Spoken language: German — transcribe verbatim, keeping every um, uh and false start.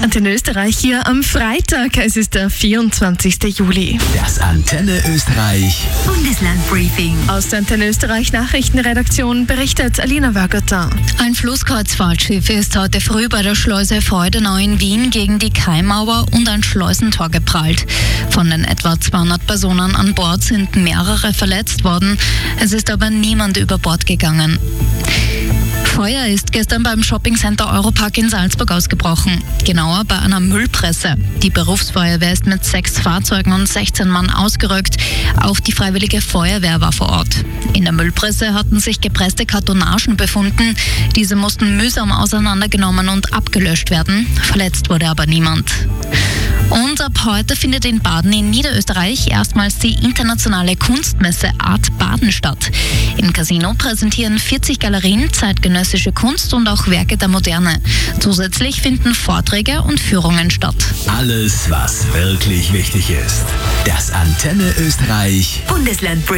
Antenne Österreich hier am Freitag. Es ist der vierundzwanzigster Juli. Das Antenne Österreich Bundeslandbriefing. Aus der Antenne Österreich Nachrichtenredaktion berichtet Alina Wörgerter. Ein Flusskreuzfahrtschiff ist heute früh bei der Schleuse Freudenau in Wien gegen die Kaimauer und ein Schleusentor geprallt. Von den etwa zweihundert Personen an Bord sind mehrere verletzt worden. Es ist aber niemand über Bord gegangen. Feuer ist gestern beim Shoppingcenter Europark in Salzburg ausgebrochen, genauer bei einer Müllpresse. Die Berufsfeuerwehr ist mit sechs Fahrzeugen und sechzehn Mann ausgerückt. Auch die Freiwillige Feuerwehr war vor Ort. In der Müllpresse hatten sich gepresste Kartonagen befunden. Diese mussten mühsam auseinandergenommen und abgelöscht werden. Verletzt wurde aber niemand. Und ab heute findet in Baden in Niederösterreich erstmals die internationale Kunstmesse Art Baden statt. Im Casino präsentieren vierzig Galerien zeitgenössische Kunst und auch Werke der Moderne. Zusätzlich finden Vorträge und Führungen statt. Alles, was wirklich wichtig ist. Das Antenne Österreich Bundeslandbriefing.